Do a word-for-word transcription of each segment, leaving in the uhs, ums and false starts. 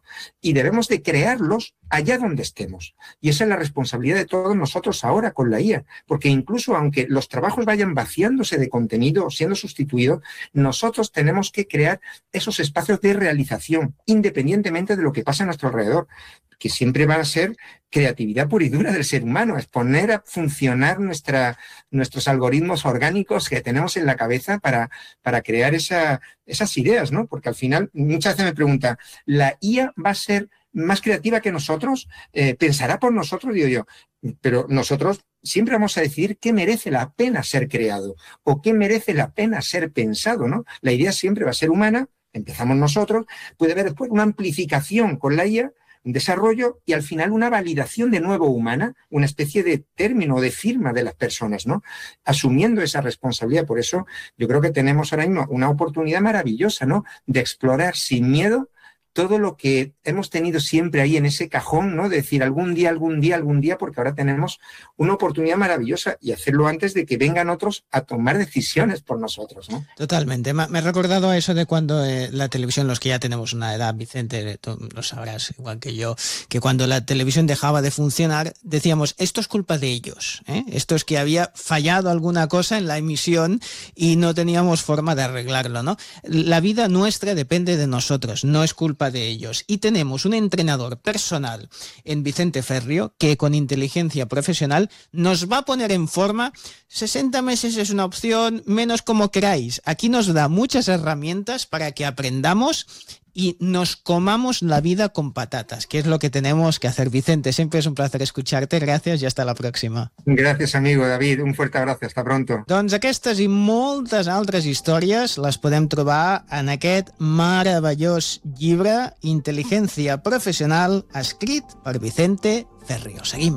y debemos de crearlos allá donde estemos. Y esa es la responsabilidad de todos nosotros ahora con la I A, porque incluso aunque los trabajos vayan vaciándose de contenido o siendo sustituidos, nosotros tenemos que crear esos espacios de realización, independientemente de lo que pasa a nuestro alrededor, que siempre va a ser creatividad pura y dura del ser humano, es poner a funcionar nuestra, nuestros algoritmos orgánicos que tenemos en la cabeza para, para crear esa, esas ideas, ¿no? Porque al final, muchas veces me preguntan, ¿la I A va a ser más creativa que nosotros? Eh, ¿Pensará por nosotros? Digo yo, pero nosotros siempre vamos a decidir qué merece la pena ser creado o qué merece la pena ser pensado, ¿no? La idea siempre va a ser humana, empezamos nosotros, puede haber después una amplificación con la I A, un desarrollo y al final una validación de nuevo humana, una especie de término, de firma de las personas, ¿no? Asumiendo esa responsabilidad. Por eso yo creo que tenemos ahora mismo una oportunidad maravillosa, ¿no? De explorar sin miedo todo lo que hemos tenido siempre ahí en ese cajón, ¿no? De decir algún día, algún día, algún día, porque ahora tenemos una oportunidad maravillosa y hacerlo antes de que vengan otros a tomar decisiones por nosotros, ¿no? Totalmente. Me he recordado a eso de cuando eh, la televisión, los que ya tenemos una edad, Vicente, tú lo sabrás igual que yo, que cuando la televisión dejaba de funcionar, decíamos, esto es culpa de ellos, ¿eh? Esto es que había fallado alguna cosa en la emisión y no teníamos forma de arreglarlo, ¿no? La vida nuestra depende de nosotros, no es culpa de ellos. Y tenemos un entrenador personal en Vicente Ferrio que con inteligencia profesional nos va a poner en forma. sesenta meses es una opción, menos como queráis. Aquí nos da muchas herramientas para que aprendamos y nos comamos la vida con patatas, que es lo que tenemos que hacer. Vicente, siempre es un placer escucharte. Gracias i hasta la pròxima. Gràcies, amigo David. Un fuerte abrazo. Hasta pronto. Doncs aquestes i moltes altres històries les podem trobar en aquest meravellós llibre Inteligencia Profesional, escrit per Vicente Ferrio. Seguim.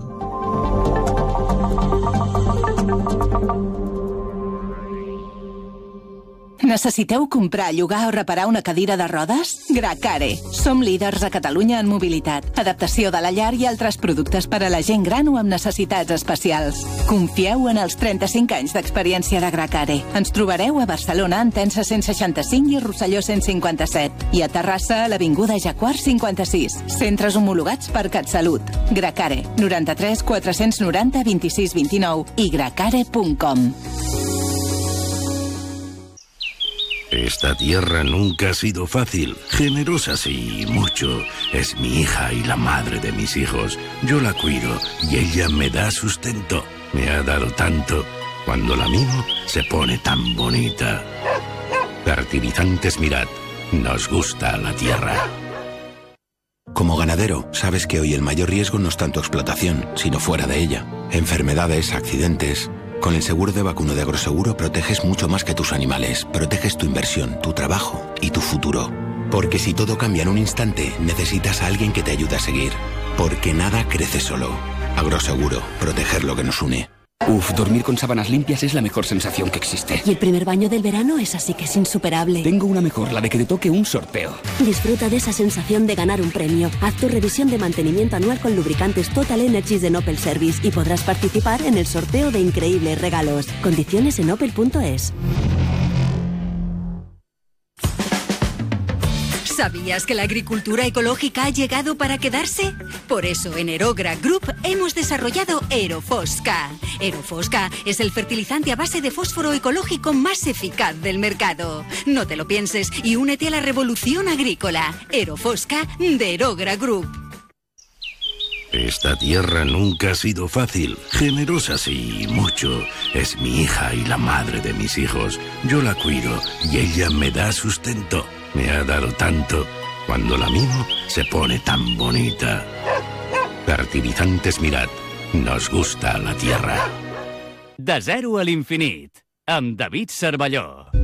Necessiteu comprar, llogar o reparar una cadira de rodes? Gracare. Som líders a Catalunya en mobilitat, adaptació de la llar i altres productes per a la gent gran o amb necessitats especials. Confieu en els trenta-cinc anys d'experiència de Gracare. Ens trobareu a Barcelona, en Tensa cent seixanta-cinc i Rosselló cent cinquanta-set. I a Terrassa, a l'Avinguda Jacquard cinquanta-sis. Centres homologats per CatSalut. Gracare. noranta-tres quatre-cents noranta vint-i-sis vint-i-nou i gracare punt com. Esta tierra nunca ha sido fácil, generosa sí, mucho. Es mi hija y la madre de mis hijos. Yo la cuido y ella me da sustento. Me ha dado tanto. Cuando la mimo, se pone tan bonita. Fertilizantes Mirat. Nos gusta la tierra. Como ganadero, sabes que hoy el mayor riesgo no es tanto explotación, sino fuera de ella. Enfermedades, accidentes. Con el seguro de vacuno de Agroseguro proteges mucho más que tus animales. Proteges tu inversión, tu trabajo y tu futuro. Porque si todo cambia en un instante, necesitas a alguien que te ayude a seguir. Porque nada crece solo. Agroseguro, proteger lo que nos une. Uf, dormir con sábanas limpias es la mejor sensación que existe. Y el primer baño del verano es así que es insuperable. Tengo una mejor, la de que te toque un sorteo. Disfruta de esa sensación de ganar un premio. Haz tu revisión de mantenimiento anual con lubricantes Total Energies de Opel Service y podrás participar en el sorteo de increíbles regalos. Condiciones en opel punto es. ¿Sabías que la agricultura ecológica ha llegado para quedarse? Por eso en Erogra Group hemos desarrollado Erofosca. Erofosca es el fertilizante a base de fósforo ecológico más eficaz del mercado. No te lo pienses y únete a la revolución agrícola. Erofosca de Erogra Group. Esta tierra nunca ha sido fácil, generosa sí, mucho. Es mi hija y la madre de mis hijos. Yo la cuido y ella me da sustento. Me ha dado tanto. Cuando la mimo, se pone tan bonita. Fertilizantes Mirat. Nos gusta la tierra. De zero a l'infinit, amb David Cervelló.